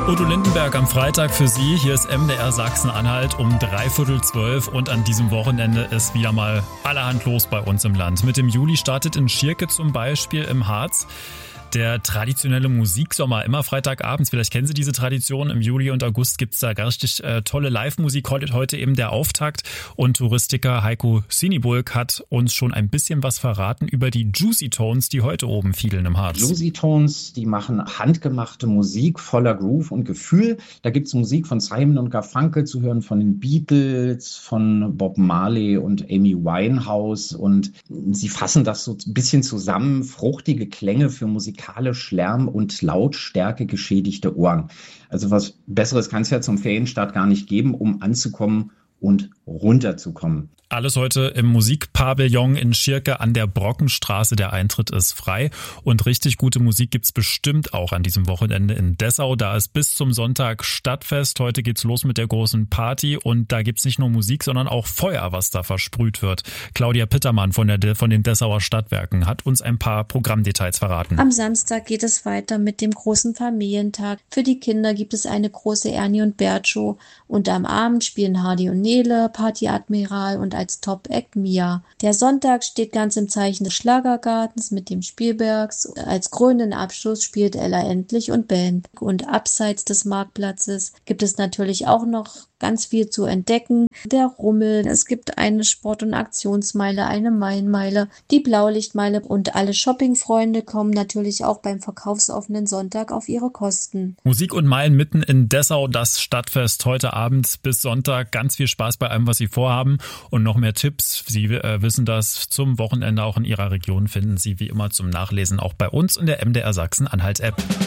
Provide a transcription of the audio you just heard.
Udo Lindenberg am Freitag für Sie. Hier ist MDR Sachsen-Anhalt um 11:45 und an diesem Wochenende ist wieder mal allerhand los bei uns im Land. Mit dem Juli startet in Schierke zum Beispiel im Harz der traditionelle Musiksommer, immer Freitagabends. Vielleicht kennen Sie diese Tradition. Im Juli und August gibt's da richtig tolle Live-Musik. Heute eben der Auftakt. Und Touristiker Heiko Sinibulk hat uns schon ein bisschen was verraten über die Juicy Tones, die heute oben fiedeln im Harz. Juicy Tones, die machen handgemachte Musik voller Groove und Gefühl. Da gibt's Musik von Simon und Garfunkel zu hören, von den Beatles, von Bob Marley und Amy Winehouse. Und sie fassen das so ein bisschen zusammen. Fruchtige Klänge für musikalisch Lärm und Lautstärke geschädigte Ohren. Also was Besseres kann es ja zum Ferienstart gar nicht geben, um anzukommen und runterzukommen. Alles heute im Musikpavillon in Schierke an der Brockenstraße. Der Eintritt ist frei und richtig gute Musik gibt's bestimmt auch an diesem Wochenende in Dessau. Da ist bis zum Sonntag Stadtfest. Heute geht's los mit der großen Party und da gibt's nicht nur Musik, sondern auch Feuer, was da versprüht wird. Claudia Pittermann von den Dessauer Stadtwerken hat uns ein paar Programmdetails verraten. Am Samstag geht es weiter mit dem großen Familientag. Für die Kinder gibt es eine große Ernie und Bert Show und am Abend spielen Hardy und Nele, Party Admiral und als Top-Act Mia. Der Sonntag steht ganz im Zeichen des Schlagergartens mit dem Spielbergs. Als krönenden Abschluss spielt Ella Endlich und Band. Und abseits des Marktplatzes gibt es natürlich auch noch ganz viel zu entdecken. Der Rummel, es gibt eine Sport- und Aktionsmeile, eine Mainmeile, die Blaulichtmeile und alle Shoppingfreunde kommen natürlich auch beim verkaufsoffenen Sonntag auf ihre Kosten. Musik und Meilen mitten in Dessau, das Stadtfest heute Abend bis Sonntag. Ganz viel Spaß bei allem, was Sie vorhaben und noch mehr Tipps. Sie wissen das zum Wochenende auch in Ihrer Region finden Sie wie immer zum Nachlesen auch bei uns in der MDR Sachsen-Anhalt App.